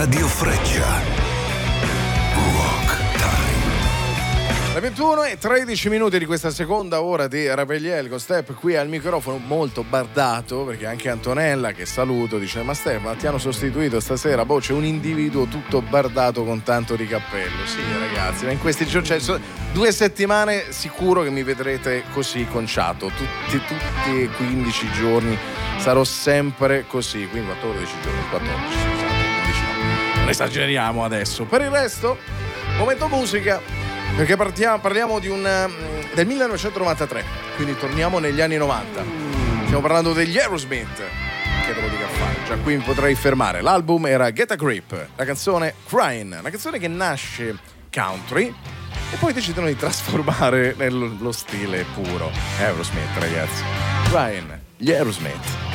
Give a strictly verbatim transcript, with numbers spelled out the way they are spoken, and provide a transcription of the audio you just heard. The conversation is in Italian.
Radio Freccia. Rock Time. Le ventuno e tredici minuti di questa seconda ora di Ravelliel con Step qui al microfono, molto bardato, perché anche Antonella, che saluto, dice: ma Step, ma ti hanno sostituito stasera? Boh, c'è un individuo tutto bardato con tanto di cappello. Sì ragazzi, ma in questi giorni, cioè, so, due settimane sicuro che mi vedrete così conciato, tutti, tutti e quindici giorni sarò sempre così, quindi quattordici giorni, quattordici, scusate, quindici no, non esageriamo adesso. Per il resto, momento musica, perché partiamo, parliamo di un, del millenovecentonovantatré, quindi torniamo negli anni novanta. Stiamo parlando degli Aerosmith, che te lo dico a fare, già qui mi potrei fermare. L'album era Get a Grip, la canzone Crying, una canzone che nasce country e poi decidono di trasformare nello stile puro. Aerosmith, ragazzi. Crying, gli Aerosmith.